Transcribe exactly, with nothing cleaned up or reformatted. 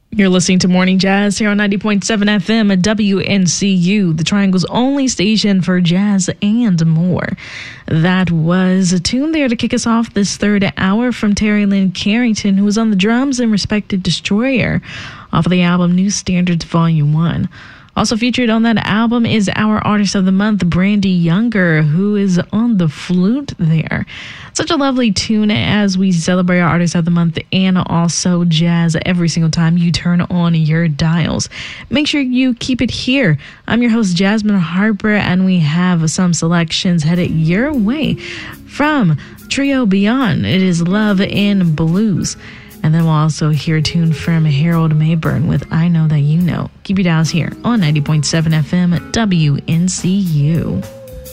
You're listening to Morning Jazz here on ninety point seven F M at W N C U, the Triangle's only station for jazz and more. That was a tune there to kick us off this third hour from Terry Lynn Carrington, who was on the drums in Respected Destroyer off of the album New Standards Volume one. Also featured on that album is our Artist of the Month, Brandy Younger, who is on the flute there. Such a lovely tune as we celebrate our Artist of the Month and also jazz every single time you turn on your dials. Make sure you keep it here. I'm your host, Jasmine Harper, and we have some selections headed your way from Trio Beyond. It is Love and Blues. And then we'll also hear a tune from Harold Mayburn with I Know That You Know. Keep your dials here on ninety point seven F M at W N C U.